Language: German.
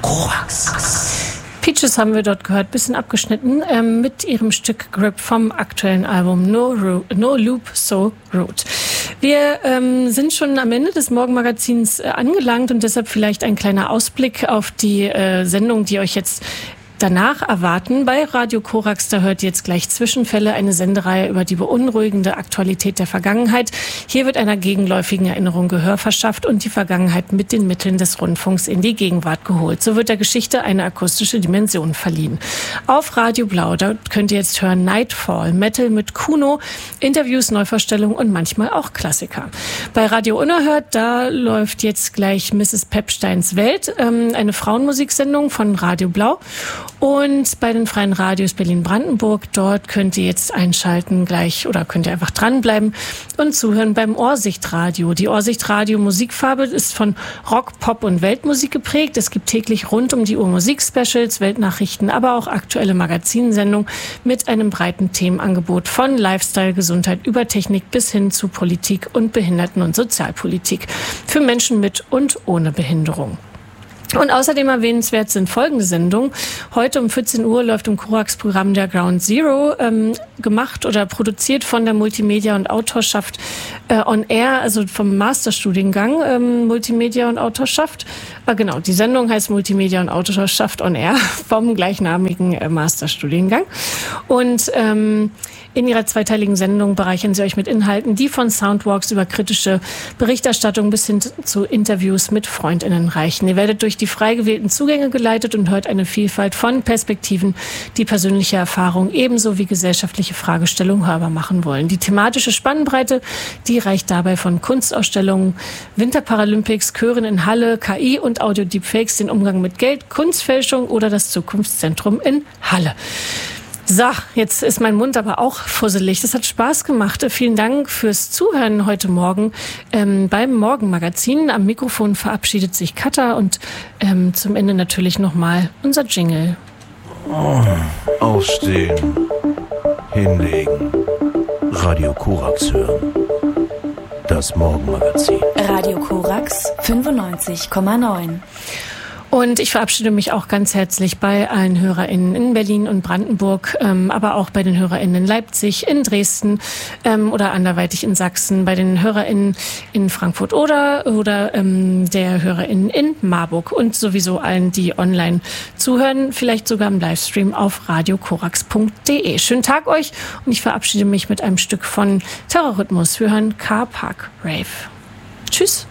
Korax. Peaches haben wir dort gehört, bisschen abgeschnitten, mit ihrem Stück Grip vom aktuellen Album No Loop, So Rude. Wir sind schon am Ende des Morgenmagazins angelangt und deshalb vielleicht ein kleiner Ausblick auf die Sendung, die euch jetzt danach erwarten. Bei Radio Korax, da hört ihr jetzt gleich Zwischenfälle, eine Sendereihe über die beunruhigende Aktualität der Vergangenheit. Hier wird einer gegenläufigen Erinnerung Gehör verschafft und die Vergangenheit mit den Mitteln des Rundfunks in die Gegenwart geholt. So wird der Geschichte eine akustische Dimension verliehen. Auf Radio Blau, da könnt ihr jetzt hören Nightfall, Metal mit Kuno, Interviews, Neuvorstellungen und manchmal auch Klassiker. Bei Radio Unerhört, da läuft jetzt gleich Mrs. Pepsteins Welt, eine Frauenmusiksendung von Radio Blau. Und bei den freien Radios Berlin-Brandenburg, dort könnt ihr jetzt einschalten gleich oder könnt ihr einfach dranbleiben und zuhören beim Ohrsichtradio. Die Ohrsichtradio Musikfarbe ist von Rock, Pop und Weltmusik geprägt. Es gibt täglich rund um die Uhr Musik-Specials, Weltnachrichten, aber auch aktuelle Magazinsendungen mit einem breiten Themenangebot von Lifestyle, Gesundheit über Technik bis hin zu Politik und Behinderten- und Sozialpolitik für Menschen mit und ohne Behinderung. Und außerdem erwähnenswert sind folgende Sendungen. Heute um 14 Uhr läuft im Korax-Programm der Ground Zero, gemacht oder produziert von der Multimedia- und Autorschaft on Air, also vom Masterstudiengang Multimedia und Autorschaft. Genau, die Sendung heißt Multimedia und Autorschaft on Air vom gleichnamigen Masterstudiengang. Und in ihrer zweiteiligen Sendung bereichern sie euch mit Inhalten, die von Soundwalks über kritische Berichterstattung bis hin zu Interviews mit FreundInnen reichen. Ihr werdet durch die frei gewählten Zugänge geleitet und hört eine Vielfalt von Perspektiven, die persönliche Erfahrung ebenso wie gesellschaftliche Fragestellungen hörbar machen wollen. Die thematische Spannbreite, die reicht dabei von Kunstausstellungen, Winterparalympics, Chören in Halle, KI und Audio-Deepfakes, den Umgang mit Geld, Kunstfälschung oder das Zukunftszentrum in Halle. So, jetzt ist mein Mund aber auch fusselig. Das hat Spaß gemacht. Vielen Dank fürs Zuhören heute Morgen beim Morgenmagazin. Am Mikrofon verabschiedet sich Katha und zum Ende natürlich nochmal unser Jingle. Aufstehen, hinlegen, Radio Korax hören. Das Morgenmagazin. Radio Korax 95,9. Und ich verabschiede mich auch ganz herzlich bei allen HörerInnen in Berlin und Brandenburg, aber auch bei den HörerInnen in Leipzig, in Dresden oder anderweitig in Sachsen, bei den HörerInnen in Frankfurt oder der HörerInnen in Marburg und sowieso allen, die online zuhören, vielleicht sogar im Livestream auf radiokorax.de. Schönen Tag euch und ich verabschiede mich mit einem Stück von Terrorrhythmus. Wir hören Car Park Rave. Tschüss.